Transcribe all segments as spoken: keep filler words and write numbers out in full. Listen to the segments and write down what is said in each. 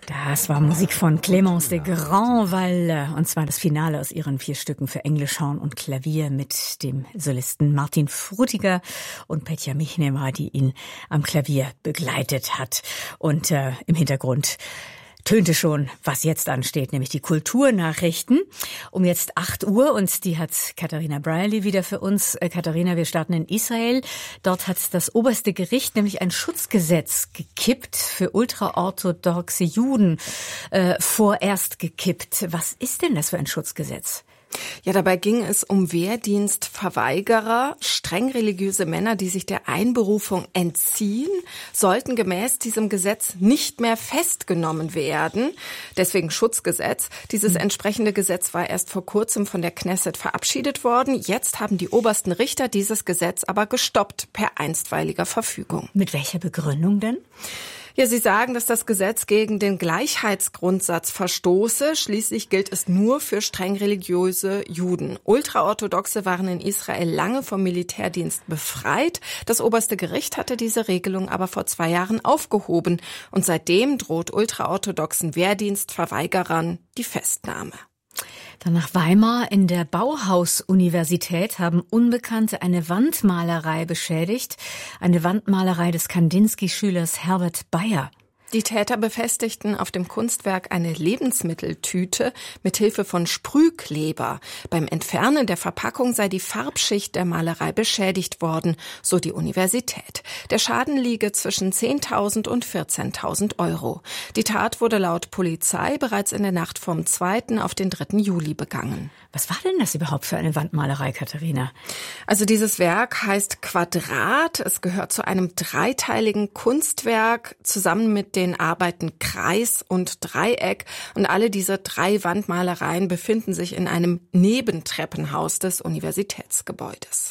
Das war Musik von Clémence de Grandval, und zwar das Finale aus ihren vier Stücken für Englischhorn und Klavier mit dem Solisten Martin Frutiger und Petja Michneva, die ihn am Klavier begleitet hat. Und äh, im Hintergrund tönte schon, was jetzt ansteht, nämlich die Kulturnachrichten um jetzt acht Uhr, und die hat Katharina Brierley wieder für uns. Äh, Katharina, wir starten in Israel. Dort hat das oberste Gericht nämlich ein Schutzgesetz gekippt für ultraorthodoxe Juden, äh, vorerst gekippt. Was ist denn das für ein Schutzgesetz? Ja, dabei ging es um Wehrdienstverweigerer. Streng religiöse Männer, die sich der Einberufung entziehen, sollten gemäß diesem Gesetz nicht mehr festgenommen werden. Deswegen Schutzgesetz. Dieses entsprechende Gesetz war erst vor kurzem von der Knesset verabschiedet worden. Jetzt haben die obersten Richter dieses Gesetz aber gestoppt per einstweiliger Verfügung. Mit welcher Begründung denn? Ja, sie sagen, dass das Gesetz gegen den Gleichheitsgrundsatz verstoße. Schließlich gilt es nur für streng religiöse Juden. Ultraorthodoxe waren in Israel lange vom Militärdienst befreit. Das oberste Gericht hatte diese Regelung aber vor zwei Jahren aufgehoben. Und seitdem droht ultraorthodoxen Wehrdienstverweigerern die Festnahme. Dann nach Weimar. In der Bauhaus-Universität haben Unbekannte eine Wandmalerei beschädigt. Eine Wandmalerei des Kandinsky-Schülers Herbert Bayer. Die Täter befestigten auf dem Kunstwerk eine Lebensmitteltüte mit Hilfe von Sprühkleber. Beim Entfernen der Verpackung sei die Farbschicht der Malerei beschädigt worden, so die Universität. Der Schaden liege zwischen zehntausend und vierzehntausend Euro. Die Tat wurde laut Polizei bereits in der Nacht vom zweiten auf den dritten Juli begangen. Was war denn das überhaupt für eine Wandmalerei, Katharina? Also dieses Werk heißt Quadrat. Es gehört zu einem dreiteiligen Kunstwerk zusammen mit den Arbeiten Kreis und Dreieck. Und alle diese drei Wandmalereien befinden sich in einem Nebentreppenhaus des Universitätsgebäudes.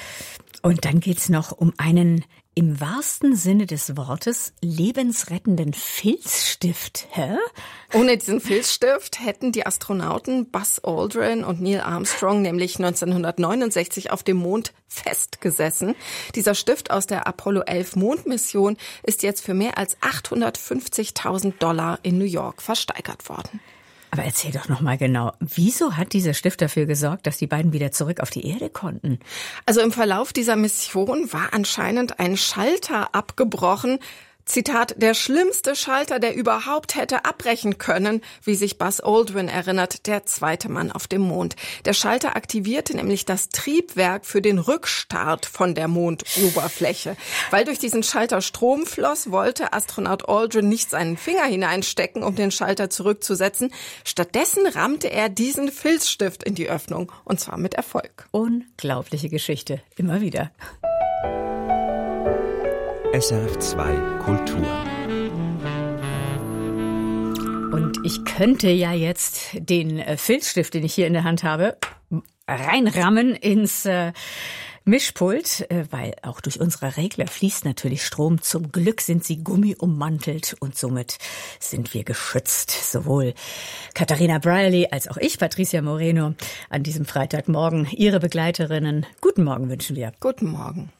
Und dann geht's noch um einen im wahrsten Sinne des Wortes lebensrettenden Filzstift. Hä? Ohne diesen Filzstift hätten die Astronauten Buzz Aldrin und Neil Armstrong nämlich neunzehnhundertneunundsechzig auf dem Mond festgesessen. Dieser Stift aus der Apollo elf Mondmission ist jetzt für mehr als achthundertfünfzigtausend Dollar in New York versteigert worden. Aber erzähl doch noch mal genau, wieso hat dieser Stift dafür gesorgt, dass die beiden wieder zurück auf die Erde konnten? Also im Verlauf dieser Mission war anscheinend ein Schalter abgebrochen. Zitat, der schlimmste Schalter, der überhaupt hätte abbrechen können, wie sich Buzz Aldrin erinnert, der zweite Mann auf dem Mond. Der Schalter aktivierte nämlich das Triebwerk für den Rückstart von der Mondoberfläche. Weil durch diesen Schalter Strom floss, wollte Astronaut Aldrin nicht seinen Finger hineinstecken, um den Schalter zurückzusetzen. Stattdessen rammte er diesen Filzstift in die Öffnung, und zwar mit Erfolg. Unglaubliche Geschichte, immer wieder. S R F zwei Kultur. Und ich könnte ja jetzt den äh, Filzstift, den ich hier in der Hand habe, reinrammen ins äh, Mischpult, äh, weil auch durch unsere Regler fließt natürlich Strom. Zum Glück sind sie gummiummantelt und somit sind wir geschützt. Sowohl Katharina Brierley als auch ich, Patricia Moreno, an diesem Freitagmorgen. Ihre Begleiterinnen, guten Morgen wünschen wir. Guten Morgen.